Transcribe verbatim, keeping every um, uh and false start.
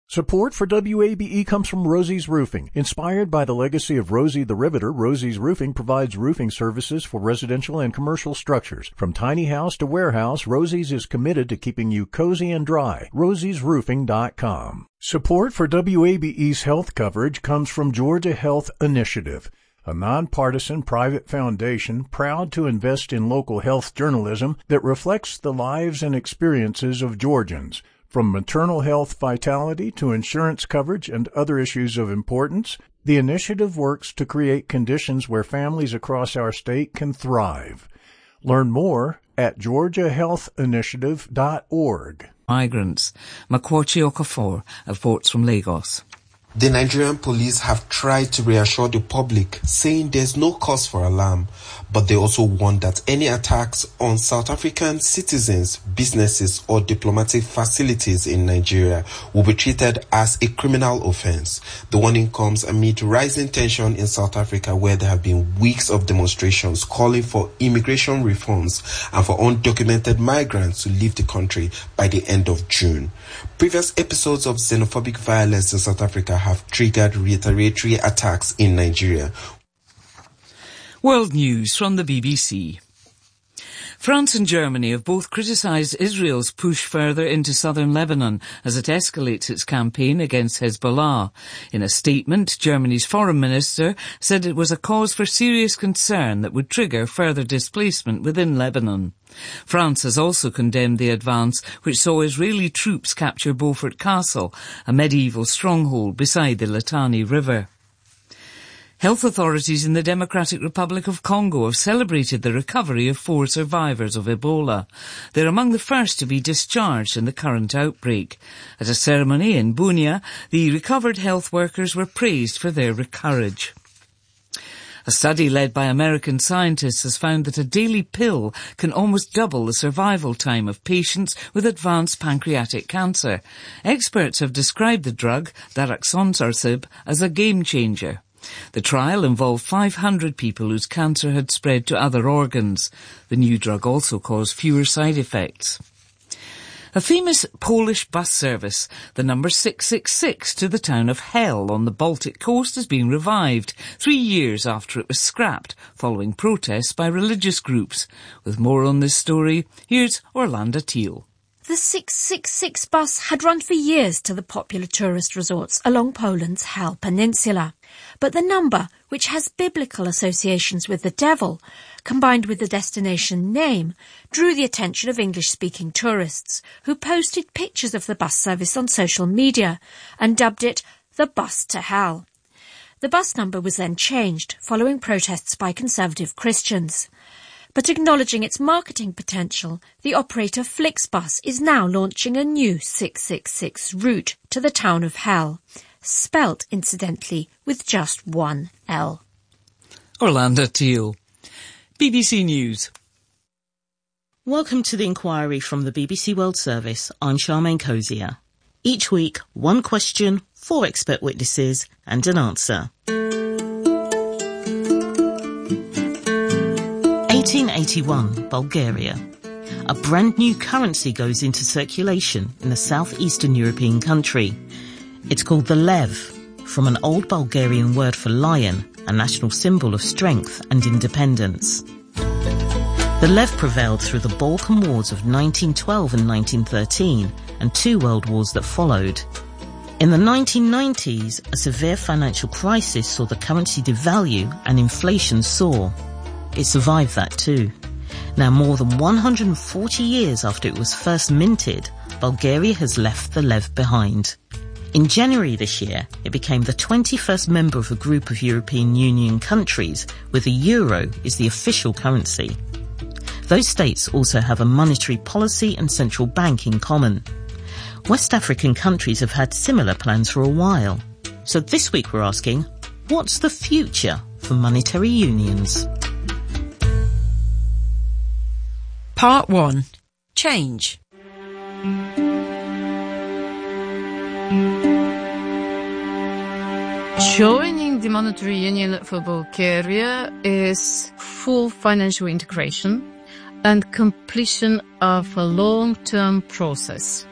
Support for W A B E comes from Rosie's Roofing. Inspired by the legacy of Rosie the Riveter, Rosie's Roofing provides roofing services for residential and commercial structures. From tiny house to warehouse, Rosie's is committed to keeping you cozy and dry. rosies roofing dot com. Support for W A B E's health coverage comes from Georgia Health Initiative, a nonpartisan private foundation proud to invest in local health journalism that reflects the lives and experiences of Georgians. From maternal health vitality to insurance coverage and other issues of importance, the initiative works to create conditions where families across our state can thrive. Learn more at georgia health initiative dot org. Migrants. Makwachi Okafor reports from Lagos. The Nigerian police have tried to reassure the public, saying there's no cause for alarm, but they also warn that any attacks on South African citizens, businesses, or diplomatic facilities in Nigeria will be treated as a criminal offense. The warning comes amid rising tension in South Africa, where there have been weeks of demonstrations calling for immigration reforms and for undocumented migrants to leave the country by the end of June. Previous episodes of xenophobic violence in South Africa have triggered retaliatory attacks in Nigeria. World news from the B B C. France and Germany have both criticised Israel's push further into southern Lebanon as it escalates its campaign against Hezbollah. In a statement, Germany's foreign minister said it was a cause for serious concern that would trigger further displacement within Lebanon. France has also condemned the advance, which saw Israeli troops capture Beaufort Castle, a medieval stronghold beside the Litani River. Health authorities in the Democratic Republic of Congo have celebrated the recovery of four survivors of Ebola. They're among the first to be discharged in the current outbreak. At a ceremony in Bunia, the recovered health workers were praised for their courage. A study led by American scientists has found that a daily pill can almost double the survival time of patients with advanced pancreatic cancer. Experts have described the drug, daraxonrasib, as a game changer. The trial involved five hundred people whose cancer had spread to other organs. The new drug also caused fewer side effects. A famous Polish bus service, the number six six six to the town of Hell on the Baltic coast, has been revived three years after it was scrapped following protests by religious groups. With more on this story, here's Orlando Teal. The six six six bus had run for years to the popular tourist resorts along Poland's Hel Peninsula. But the number, which has biblical associations with the devil, combined with the destination name, drew the attention of English-speaking tourists, who posted pictures of the bus service on social media and dubbed it the Bus to Hell. The bus number was then changed, following protests by conservative Christians. But acknowledging its marketing potential, the operator Flixbus is now launching a new six six six route to the town of Hell, spelt, incidentally, with just one L. Orlando Teal, B B C News. Welcome to the inquiry from the B B C World Service. I'm Charmaine Cozier. Each week, one question, four expert witnesses, and an answer. eighteen eighty-one, Bulgaria. A brand new currency goes into circulation in the southeastern European country. It's called the lev, from an old Bulgarian word for lion, a national symbol of strength and independence. The lev prevailed through the Balkan Wars of nineteen twelve and nineteen thirteen and two world wars that followed. In the nineteen nineties, a severe financial crisis saw the currency devalue and inflation soar. It survived that too. Now, more than one hundred forty years after it was first minted, Bulgaria has left the lev behind. In January this year, it became the twenty-first member of a group of European Union countries where the euro is the official currency. Those states also have a monetary policy and central bank in common. West African countries have had similar plans for a while. So this week we're asking, what's the future for monetary unions? Part one. Change. Joining the monetary union for Bulgaria is full financial integration and completion of a long-term process.